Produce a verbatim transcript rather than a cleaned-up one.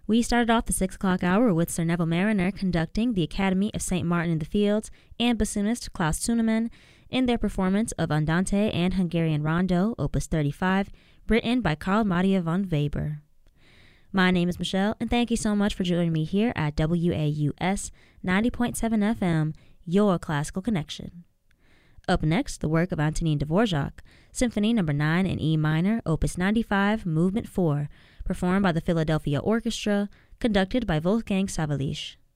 We started off the six o'clock hour with Sir Neville Mariner conducting the Academy of Saint Martin in the Fields and bassoonist Klaus Tunemann in their performance of Andante and Hungarian Rondo, Opus thirty-five, written by Carl Maria von Weber. My name is Michelle, and thank you so much for joining me here at W A U S ninety point seven F M, your classical connection. Up next, the work of Antonin Dvorak, Symphony Number nine in E minor, Opus ninety-five, Movement four, performed by the Philadelphia Orchestra, conducted by Wolfgang Sawallisch.